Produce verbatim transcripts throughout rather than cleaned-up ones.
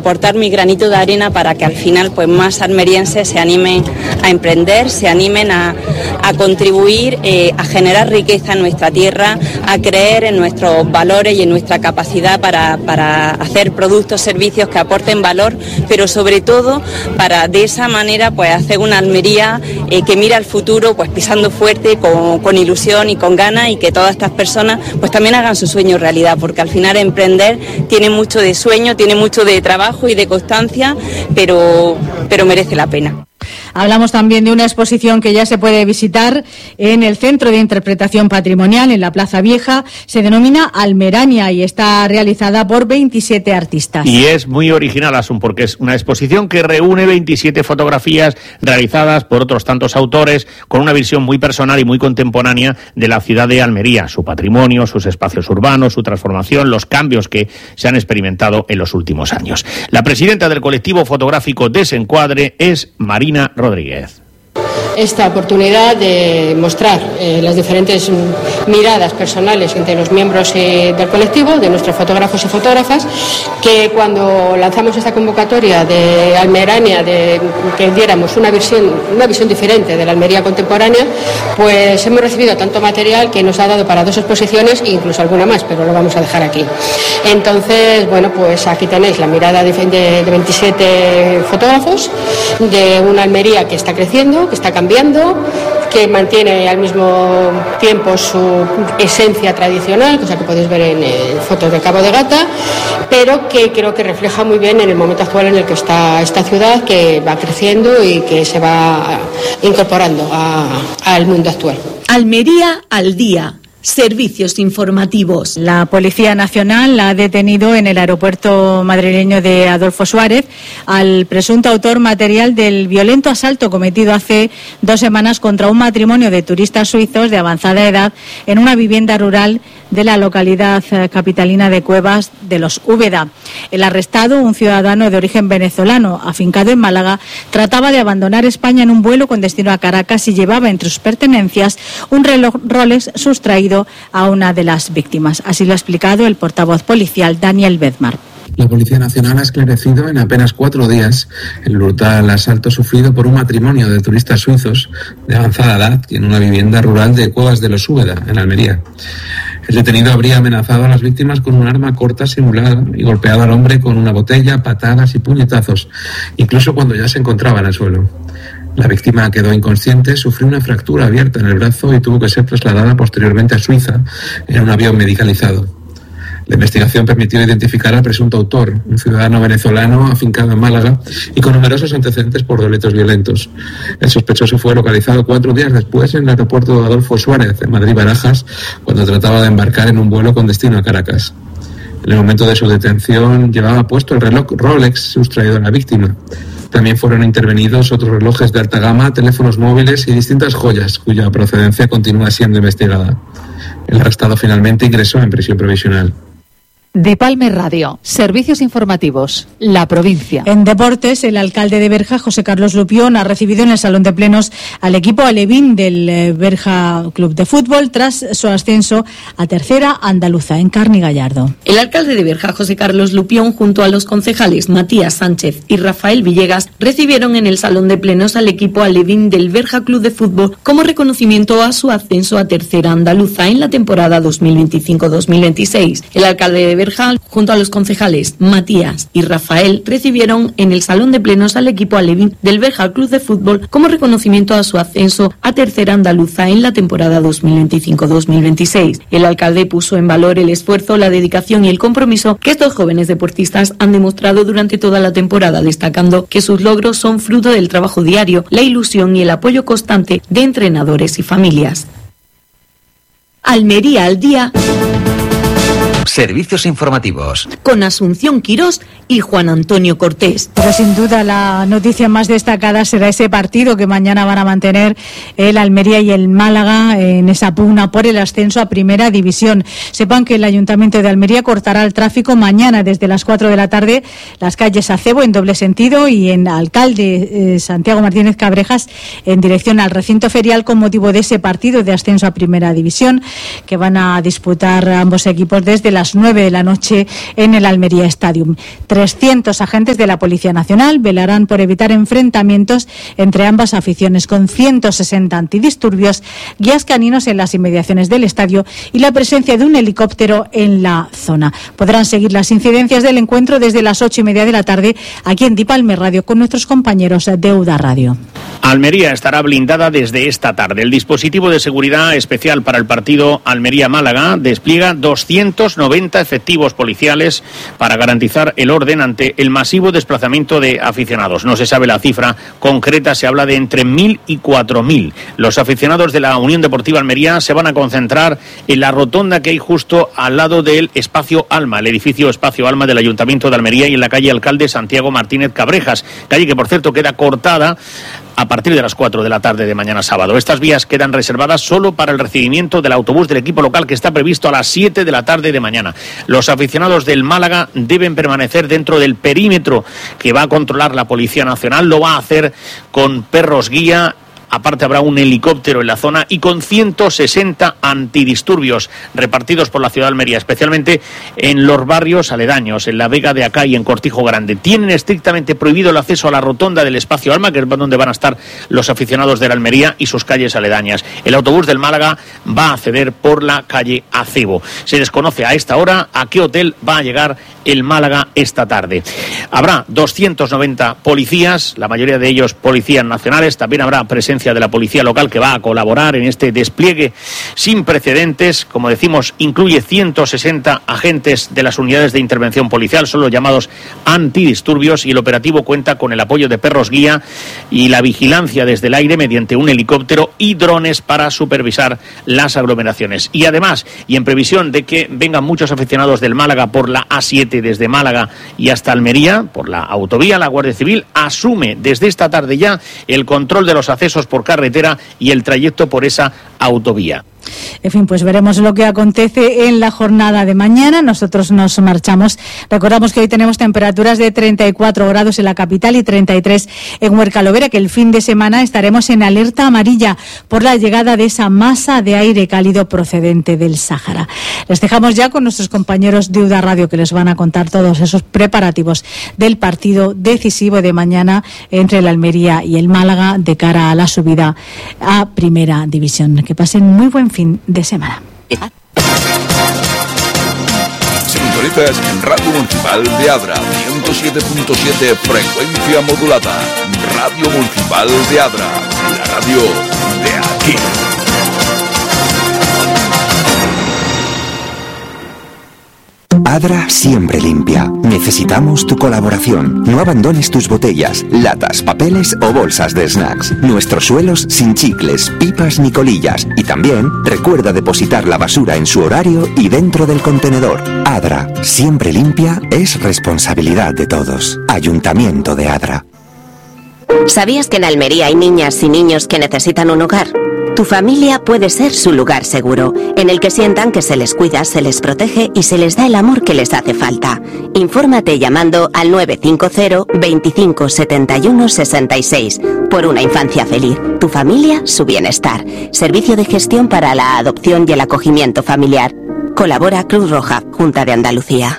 aportar mi granito de arena para que al final pues más almerienses se animen a emprender, se animen a, a contribuir eh, a generar riqueza en nuestra tierra, a creer en nuestros valores y en nuestra capacidad para, para hacer productos, servicios que aporten valor, pero sobre todo para de esa manera pues hacer una Almería eh, que mira al futuro pues pisando fuerte, con, con ilusión y con ganas, y que todas estas personas pues también hagan su sueño realidad, porque al final emprender tiene mucho de sueño, tiene mucho de trabajo y de constancia, pero, pero merece la pena. Hablamos también de una exposición que ya se puede visitar en el Centro de Interpretación Patrimonial, en la Plaza Vieja. Se denomina Almerania y está realizada por veintisiete artistas. Y es muy original, Asun, porque es una exposición que reúne veintisiete fotografías realizadas por otros tantos autores, con una visión muy personal y muy contemporánea de la ciudad de Almería, su patrimonio, sus espacios urbanos, su transformación, los cambios que se han experimentado en los últimos años. La presidenta del colectivo fotográfico Desencuadre es Marina Rodríguez. Esta oportunidad de mostrar eh, las diferentes miradas personales entre los miembros eh, del colectivo, de nuestros fotógrafos y fotógrafas, que cuando lanzamos esta convocatoria de Almerania, de que diéramos una visión, una visión diferente de la Almería contemporánea, pues hemos recibido tanto material que nos ha dado para dos exposiciones e incluso alguna más, pero lo vamos a dejar aquí. Entonces, bueno, pues aquí tenéis la mirada de, de, de veintisiete fotógrafos de una Almería que está creciendo, que está cambiando, que mantiene al mismo tiempo su esencia tradicional, cosa que podéis ver en eh, fotos de Cabo de Gata, pero que creo que refleja muy bien en el momento actual en el que está esta ciudad, que va creciendo y que se va incorporando a, al mundo actual. Almería al día. Servicios informativos. La Policía Nacional ha detenido en el aeropuerto madrileño de Adolfo Suárez al presunto autor material del violento asalto cometido hace dos semanas contra un matrimonio de turistas suizos de avanzada edad en una vivienda rural de la localidad capitalina de Cuevas de los Úbeda. El arrestado, un ciudadano de origen venezolano afincado en Málaga, trataba de abandonar España en un vuelo con destino a Caracas y llevaba entre sus pertenencias un reloj Rolex sustraído a una de las víctimas. Así lo ha explicado el portavoz policial Daniel Bedmar. La Policía Nacional ha esclarecido en apenas cuatro días el brutal asalto sufrido por un matrimonio de turistas suizos de avanzada edad en una vivienda rural de Cuevas de los Úbeda, en Almería. El detenido habría amenazado a las víctimas con un arma corta simulada y golpeado al hombre con una botella, patadas y puñetazos, incluso cuando ya se encontraba en el suelo. La víctima quedó inconsciente, sufrió una fractura abierta en el brazo y tuvo que ser trasladada posteriormente a Suiza en un avión medicalizado. La investigación permitió identificar al presunto autor, un ciudadano venezolano afincado en Málaga y con numerosos antecedentes por delitos violentos. El sospechoso fue localizado cuatro días después en el aeropuerto de Adolfo Suárez, en Madrid-Barajas, cuando trataba de embarcar en un vuelo con destino a Caracas. En el momento de su detención llevaba puesto el reloj Rolex sustraído a la víctima. También fueron intervenidos otros relojes de alta gama, teléfonos móviles y distintas joyas, cuya procedencia continúa siendo investigada. El arrestado finalmente ingresó en prisión provisional. De Palme Radio, servicios informativos, la provincia. En deportes, el alcalde de Berja, José Carlos Lupión, ha recibido en el Salón de Plenos al equipo alevín del Berja Club de Fútbol tras su ascenso a tercera andaluza en Carni Gallardo. El alcalde de Berja, José Carlos Lupión, junto a los concejales Matías Sánchez y Rafael Villegas, recibieron en el Salón de Plenos al equipo alevín del Berja Club de Fútbol como reconocimiento a su ascenso a tercera andaluza en la temporada dos mil veinticinco dos mil veintiséis. El alcalde de Berja, junto a los concejales Matías y Rafael, recibieron en el Salón de Plenos al equipo alevín del Berja Club de Fútbol como reconocimiento a su ascenso a tercera andaluza en la temporada dos mil veinticinco dos mil veintiséis. El alcalde puso en valor el esfuerzo, la dedicación y el compromiso que estos jóvenes deportistas han demostrado durante toda la temporada, destacando que sus logros son fruto del trabajo diario, la ilusión y el apoyo constante de entrenadores y familias. Almería al día. Servicios informativos. Con Asunción Quirós y Juan Antonio Cortés. Pero sin duda la noticia más destacada será ese partido que mañana van a mantener el Almería y el Málaga en esa pugna por el ascenso a Primera División. Sepan que el Ayuntamiento de Almería cortará el tráfico mañana desde las cuatro de la tarde las calles Acebo en doble sentido y en Alcalde eh, Santiago Martínez Cabrejas en dirección al recinto ferial con motivo de ese partido de ascenso a Primera División que van a disputar ambos equipos desde las nueve de la noche en el Almería Stadium. trescientos agentes de la Policía Nacional velarán por evitar enfrentamientos entre ambas aficiones, con ciento sesenta antidisturbios, guías caninos en las inmediaciones del estadio y la presencia de un helicóptero en la zona. Podrán seguir las incidencias del encuentro desde las ocho y media de la tarde aquí en Dipalme Radio con nuestros compañeros de UDA Radio. Almería estará blindada desde esta tarde. El dispositivo de seguridad especial para el partido Almería-Málaga despliega doscientos noventa efectivos policiales para garantizar el orden ante el masivo desplazamiento de aficionados. No se sabe la cifra concreta, se habla de entre mil y cuatro mil. Los aficionados de la Unión Deportiva Almería se van a concentrar en la rotonda que hay justo al lado del Espacio Alma, el edificio Espacio Alma del Ayuntamiento de Almería, y en la calle Alcalde Santiago Martínez Cabrejas, calle que por cierto queda cortada a partir de las cuatro de la tarde de mañana sábado. Estas vías quedan reservadas solo para el recibimiento del autobús del equipo local, que está previsto a las siete de la tarde de mañana. Los aficionados del Málaga deben permanecer dentro del perímetro que va a controlar la Policía Nacional. Lo va a hacer con perros guía. Aparte habrá un helicóptero en la zona y con ciento sesenta antidisturbios repartidos por la ciudad de Almería, especialmente en los barrios aledaños, en la Vega de Acá y en Cortijo Grande. Tienen estrictamente prohibido el acceso a la rotonda del Espacio Alma, que es donde van a estar los aficionados de la Almería y sus calles aledañas. El autobús del Málaga va a acceder por la calle Acebo. Se desconoce a esta hora a qué hotel va a llegar el Málaga esta tarde. Habrá doscientos noventa policías, la mayoría de ellos policías nacionales. También habrá presencia de la policía local que va a colaborar en este despliegue sin precedentes. Como decimos, incluye ciento sesenta agentes de las unidades de intervención policial, son los llamados antidisturbios, y el operativo cuenta con el apoyo de perros guía y la vigilancia desde el aire mediante un helicóptero y drones para supervisar las aglomeraciones. Y además, y en previsión de que vengan muchos aficionados del Málaga por la A siete desde Málaga y hasta Almería, por la autovía, la Guardia Civil asume desde esta tarde ya el control de los accesos por carretera y el trayecto por esa autovía. En fin, pues veremos lo que acontece en la jornada de mañana. Nosotros nos marchamos. Recordamos que hoy tenemos temperaturas de treinta y cuatro grados en la capital y treinta y tres en Huercalovera, que el fin de semana estaremos en alerta amarilla por la llegada de esa masa de aire cálido procedente del Sáhara. Les dejamos ya con nuestros compañeros de UDA Radio, que les van a contar todos esos preparativos del partido decisivo de mañana entre el Almería y el Málaga de cara a la subida a Primera División. Que pasen muy buen fin de semana. Sintonizas Radio Municipal de Adra, ciento siete punto siete frecuencia modulada. Radio Municipal de Adra, la radio de aquí. Adra siempre limpia. Necesitamos tu colaboración. No abandones tus botellas, latas, papeles o bolsas de snacks. Nuestros suelos sin chicles, pipas ni colillas. Y también recuerda depositar la basura en su horario y dentro del contenedor. Adra, siempre limpia, es responsabilidad de todos. Ayuntamiento de Adra. ¿Sabías que en Almería hay niñas y niños que necesitan un hogar? Tu familia puede ser su lugar seguro, en el que sientan que se les cuida, se les protege y se les da el amor que les hace falta. Infórmate llamando al nueve cinco cero, veinticinco, setenta y uno, sesenta y seis. Por una infancia feliz. Tu familia, su bienestar. Servicio de gestión para la adopción y el acogimiento familiar. Colabora Cruz Roja, Junta de Andalucía.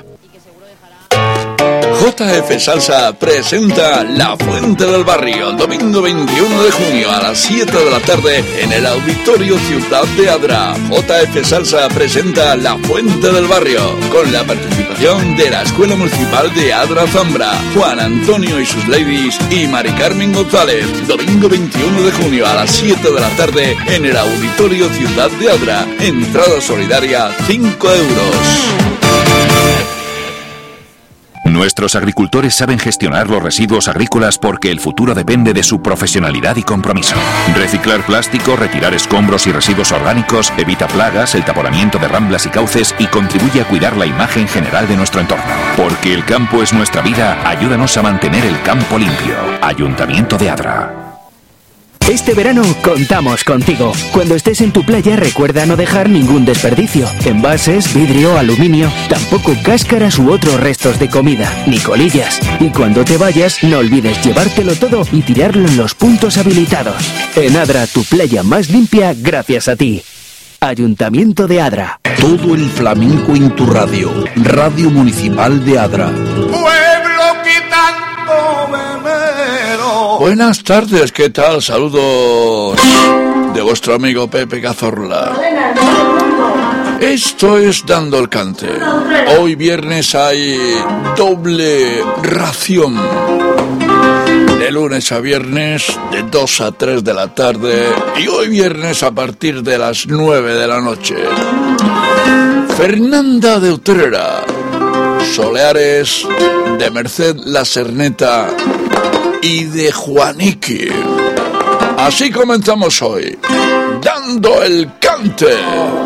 J F Salsa presenta La Fuente del Barrio, domingo veintiuno de junio a las siete de la tarde en el Auditorio Ciudad de Adra. J F Salsa presenta La Fuente del Barrio, con la participación de la Escuela Municipal de Adra Zambra, Juan Antonio y sus ladies y Mari Carmen González. Domingo veintiuno de junio a las siete de la tarde en el Auditorio Ciudad de Adra. Entrada solidaria cinco euros. Nuestros agricultores saben gestionar los residuos agrícolas porque el futuro depende de su profesionalidad y compromiso. Reciclar plástico, retirar escombros y residuos orgánicos, evita plagas, el taponamiento de ramblas y cauces y contribuye a cuidar la imagen general de nuestro entorno. Porque el campo es nuestra vida, ayúdanos a mantener el campo limpio. Ayuntamiento de Adra. Este verano contamos contigo. Cuando estés en tu playa, recuerda no dejar ningún desperdicio. Envases, vidrio, aluminio, tampoco cáscaras u otros restos de comida, ni colillas. Y cuando te vayas, no olvides llevártelo todo y tirarlo en los puntos habilitados. En Adra, tu playa más limpia gracias a ti. Ayuntamiento de Adra. Todo el flamenco en tu radio. Radio Municipal de Adra. Pueblo que tanto me mero. Buenas tardes, ¿qué tal? Saludos de vuestro amigo Pepe Cazorla. Esto es Dando el Cante. Hoy viernes hay doble ración. De lunes a viernes, de dos a tres de la tarde. Y hoy viernes a partir de las nueve de la noche. Fernanda de Utrera, Soleares, de Merced La Serneta y de Juaniqui. Así comenzamos hoy, Dando el Cante.